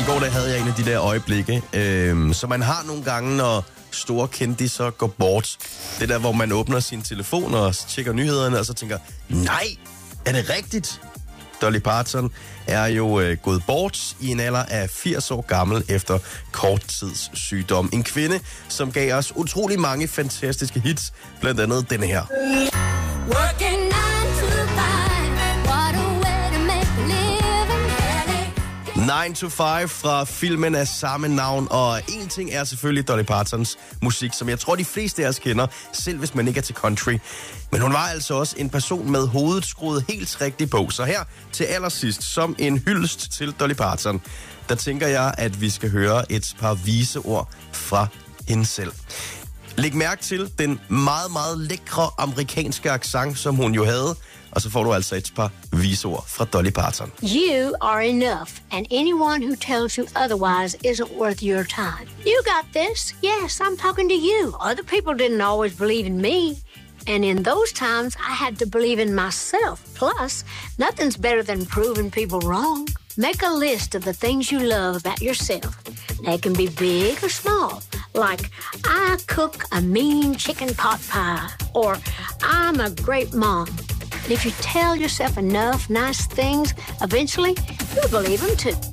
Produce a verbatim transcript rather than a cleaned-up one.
I går der havde jeg en af de der øjeblikke, øh, som man har nogle gange, når store kendiser går bort. Det der, hvor man åbner sin telefon og tjekker nyhederne, og så tænker, nej, er det rigtigt? Dolly Parton er jo øh, gået bort i en alder af firs år gammel efter kort tids sygdom. En kvinde, som gav os utrolig mange fantastiske hits, blandt andet denne her. nine to five fra filmen af samme navn, og en ting er selvfølgelig Dolly Partons musik, som jeg tror de fleste af os kender, selv hvis man ikke er til country. Men hun var altså også en person med hovedet skruet helt rigtigt på. Så her til allersidst, som en hyldest til Dolly Parton, der tænker jeg, at vi skal høre et par vise ord fra hende selv. Læg mærke til den meget, meget lækre amerikanske accent, som hun jo havde. Og så får du altså et par visord fra Dolly Parton. You are enough, and anyone who tells you otherwise isn't worth your time. You got this. Yes, I'm talking to you. Other people didn't always believe in me. And in those times, I had to believe in myself. Plus, nothing's better than proving people wrong. Make a list of the things you love about yourself. They can be big or small. Like, I cook a mean chicken pot pie. Or, I'm a great mom. If you tell yourself enough nice things, eventually you'll believe them too.